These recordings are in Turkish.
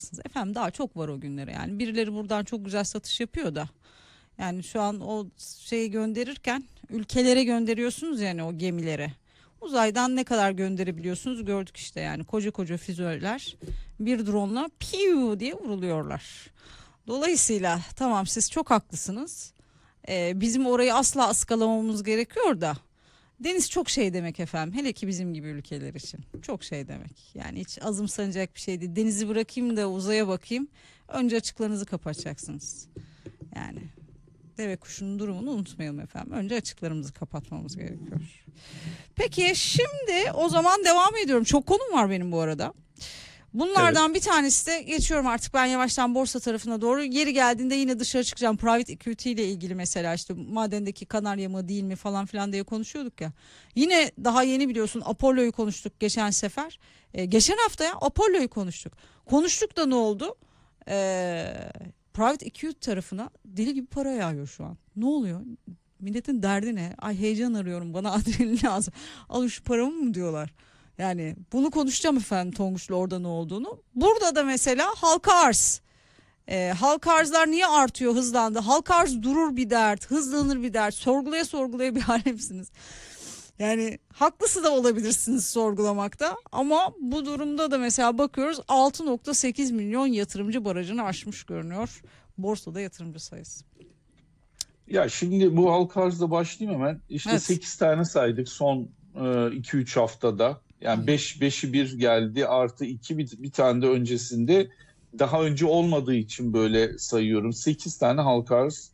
Efendim daha çok var o günlere, yani birileri buradan çok güzel satış yapıyor da. Yani şu an o şeyi gönderirken ülkelere gönderiyorsunuz yani, o gemilere. Uzaydan ne kadar gönderebiliyorsunuz gördük işte, yani koca koca füzeler bir drone'la piu diye vuruluyorlar. Dolayısıyla tamam, siz çok haklısınız. Bizim orayı asla ıskalamamız gerekiyor da. Deniz çok şey demek efendim. Hele ki bizim gibi ülkeler için. Çok şey demek. Yani hiç azımsanacak bir şey değil. Denizi bırakayım da uzaya bakayım. Önce açıklarınızı kapatacaksınız. Yani deve kuşunun durumunu unutmayalım efendim. Önce açıklarımızı kapatmamız gerekiyor. Peki şimdi o zaman devam ediyorum. Çok konum var benim bu arada. Bunlardan Evet. bir tanesi de, geçiyorum artık ben yavaştan borsa tarafına doğru. Yeri geldiğinde yine dışarı çıkacağım. Private equity ile ilgili mesela, işte madendeki kanarya mı değil mi falan filan diye konuşuyorduk ya. Yine daha yeni biliyorsun, Apollo'yu konuştuk geçen sefer. Geçen hafta ya Apollo'yu konuştuk. Konuştuk da ne oldu? Private equity tarafına deli gibi para yağıyor şu an. Ne oluyor? Milletin derdi ne? Ay heyecan arıyorum, bana adrenalin lazım. Alın şu paramı mı diyorlar. Yani bunu konuşacağım efendim Tonguç'la orada ne olduğunu. Burada da mesela halka arz. Halka arzlar niye artıyor, hızlandı? Halka arz durur bir dert, hızlanır bir dert. Sorgulaya sorgulaya bir alemsiniz. Yani haklısı da olabilirsiniz sorgulamakta. Ama bu durumda da mesela bakıyoruz 6,8 milyon yatırımcı barajını aşmış görünüyor. Borsada yatırımcı sayısı. Ya şimdi bu halka arzda başlayayım hemen. İşte Evet. 8 tane saydık son 2-3 haftada. Hı Yani hı. 5'i bir geldi, artı 2 bir tane de öncesinde, daha önce olmadığı için böyle sayıyorum. 8 tane halka arz.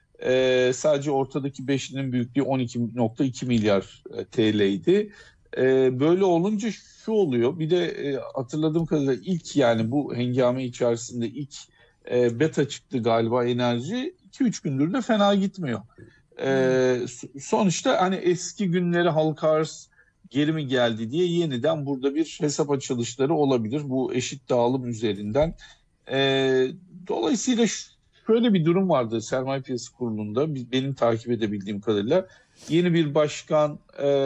Sadece ortadaki beşinin büyüklüğü 12,2 milyar TL'ydi. Böyle olunca şu oluyor. Bir de hatırladığım kadarıyla ilk, yani bu hengame içerisinde ilk beta çıktı galiba enerji. 2-3 gündür de fena gitmiyor. Hı. Sonuçta hani eski günleri halka arz geri mi geldi diye yeniden burada bir hesap açılışları olabilir. Bu eşit dağılım üzerinden. Ee, Dolayısıyla şöyle bir durum vardı Sermaye Piyasası Kurulu'nda, benim takip edebildiğim kadarıyla. Yeni bir başkan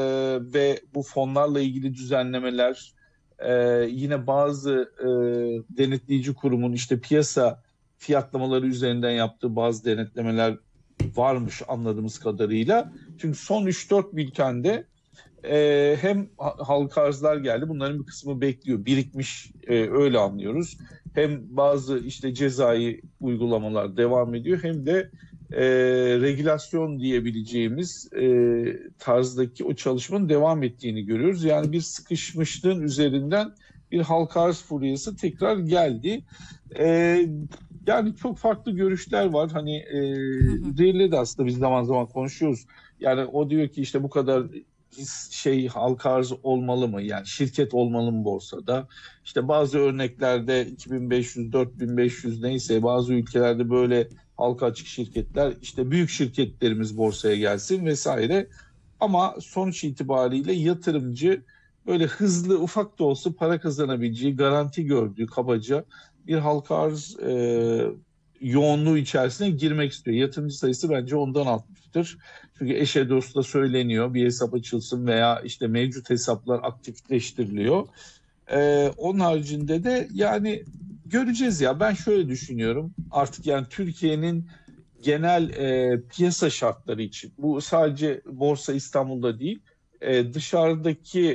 ve bu fonlarla ilgili düzenlemeler, e, yine bazı denetleyici kurumun işte piyasa fiyatlamaları üzerinden yaptığı bazı denetlemeler varmış anladığımız kadarıyla. Çünkü son 3-4 bültende hem halka arzlar geldi. Bunların bir kısmı bekliyor. Birikmiş, öyle anlıyoruz. Hem bazı işte cezai uygulamalar devam ediyor, hem de regülasyon diyebileceğimiz tarzdaki o çalışmanın devam ettiğini görüyoruz. Yani bir sıkışmışlığın üzerinden bir halka arz furyası tekrar geldi. E, Yani çok farklı görüşler var. Hani Hı hı. üzerinde de aslında biz zaman zaman konuşuyoruz. Yani o diyor ki işte bu kadar şey halka arz olmalı mı? Yani şirket olmalı mı borsada? İşte bazı örneklerde 2500, 4500 neyse, bazı ülkelerde böyle halka açık şirketler, işte büyük şirketlerimiz borsaya gelsin vesaire. Ama sonuç itibariyle yatırımcı böyle hızlı, ufak da olsa para kazanabileceği, garanti gördüğü kabaca bir halka arz yoğunluğu içerisine girmek istiyor. Yatırımcı sayısı bence ondan artmıştır. Çünkü eşe dosta söyleniyor bir hesap açılsın veya işte mevcut hesaplar aktifleştiriliyor. Onun haricinde de yani göreceğiz ya. Ben şöyle düşünüyorum. Artık yani Türkiye'nin genel piyasa şartları için, bu sadece Borsa İstanbul'da değil, dışarıdaki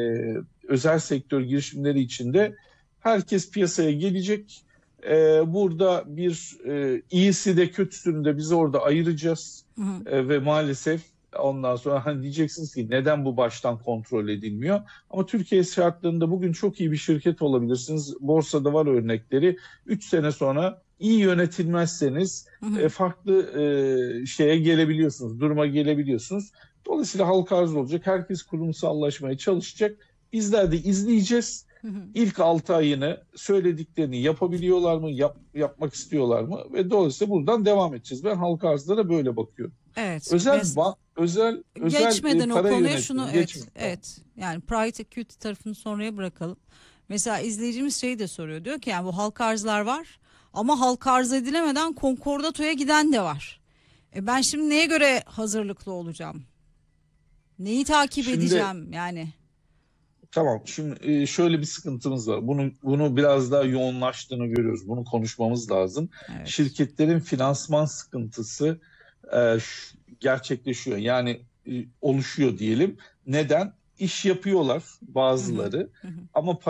özel sektör girişimleri için de herkes piyasaya gelecek. Burada bir iyisi de kötüsünü de biz orada ayıracağız. Hı hı. Ve maalesef ondan sonra hani diyeceksiniz ki neden bu baştan kontrol edilmiyor? Ama Türkiye şartlarında bugün çok iyi bir şirket olabilirsiniz. Borsada var örnekleri. 3 sene sonra iyi yönetilmezseniz Hı hı. farklı şeye gelebiliyorsunuz, duruma gelebiliyorsunuz. Dolayısıyla halka arz olacak. Herkes kurumsallaşmaya çalışacak. Bizler de izleyeceğiz. Hı hı. İlk 6 ayını söylediklerini yapabiliyorlar mı, yapmak istiyorlar mı? Ve dolayısıyla buradan devam edeceğiz. Ben halka arzlara böyle bakıyorum. Evet. Özel Geçmeden o para konuya şunu, yönetimi evet geçmiyor. Tamam. evet, yani private equity tarafını sonraya bırakalım. Mesela izleyicimiz şeyi de soruyor, diyor ki yani bu halka arzlar var ama halka arz edilemeden konkordatoya giden de var. Ben şimdi neye göre hazırlıklı olacağım? Neyi takip Şimdi edeceğim yani? Tamam. Şimdi şöyle bir sıkıntımız var. Bunu biraz daha yoğunlaştığını görüyoruz. Bunu konuşmamız lazım. Evet. Şirketlerin finansman sıkıntısı gerçekleşiyor. Yani oluşuyor diyelim. Neden? İş yapıyorlar Hı hı. bazıları Hı hı. ama